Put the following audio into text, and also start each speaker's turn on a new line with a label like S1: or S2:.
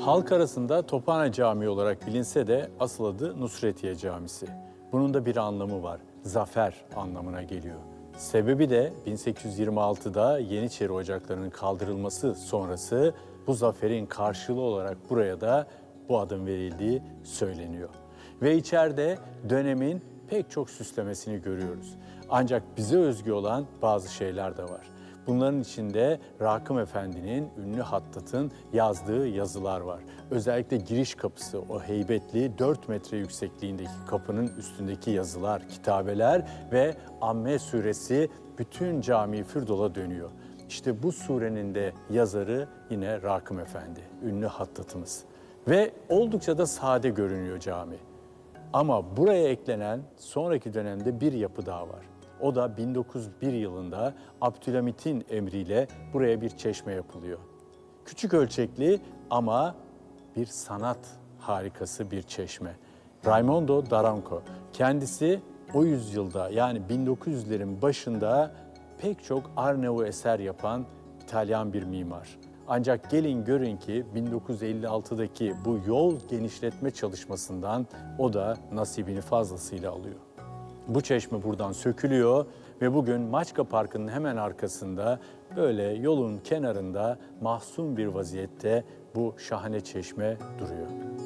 S1: Halk arasında Tophane Camii olarak bilinse de asıl adı Nusretiye Camisi. Bunun da bir anlamı var. Zafer anlamına geliyor. Sebebi de 1826'da Yeniçeri Ocakları'nın kaldırılması sonrası bu zaferin karşılığı olarak buraya da bu adın verildiği söyleniyor. Ve içeride dönemin pek çok süslemesini görüyoruz. Ancak bize özgü olan bazı şeyler de var. Bunların içinde Rakım Efendi'nin, ünlü hattatın yazdığı yazılar var. Özellikle giriş kapısı, o heybetli 4 metre yüksekliğindeki kapının üstündeki yazılar, kitabeler ve Amme suresi bütün cami Fürdol'a dönüyor. İşte bu surenin de yazarı yine Rakım Efendi, ünlü hattatımız. Ve oldukça da sade görünüyor cami. Ama buraya eklenen sonraki dönemde bir yapı daha var. O da 1901 yılında Abdülhamit'in emriyle buraya bir çeşme yapılıyor. Küçük ölçekli ama bir sanat harikası bir çeşme. Raimondo Daronco. Kendisi o yüzyılda yani 1900'lerin başında pek çok Art Nouveau eser yapan İtalyan bir mimar. Ancak gelin görün ki 1956'daki bu yol genişletme çalışmasından o da nasibini fazlasıyla alıyor. Bu çeşme buradan sökülüyor ve bugün Maçka Parkı'nın hemen arkasında böyle yolun kenarında mahzun bir vaziyette bu şahane çeşme duruyor.